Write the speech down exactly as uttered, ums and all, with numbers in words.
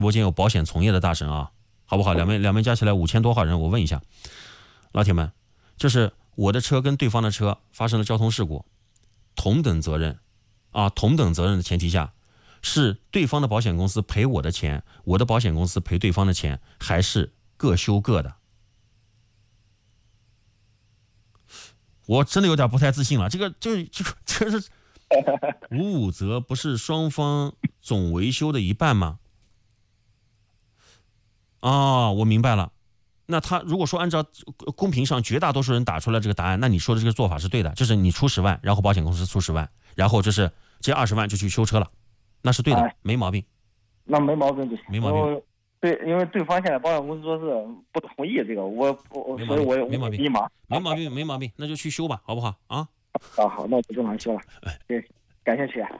播间有保险从业的大神啊，好不好？两边两边加起来五千多号人，我问一下，老铁们，就是我的车跟对方的车发生了交通事故，同等责任啊，同等责任的前提下，是对方的保险公司赔我的钱，我的保险公司赔对方的钱，还是各修各的？我真的有点不太自信了，这个这这个这是无五责，不是双方总维修的一半吗？哦，我明白了。那他如果说按照公屏上绝大多数人打出来这个答案，那你说的这个做法是对的，就是你出十万，然后保险公司出十万，然后就是这二十万就去修车了，那是对的， 哎、 没毛病。 那没毛病就行， 没毛病。 对，因为对方现在保险公司说是不同意这个，我我所以我没毛病， 迷茫， 没毛病，没毛病，那就去修吧，好不好啊？ 啊，好，那我就正常修了。对，感谢企业。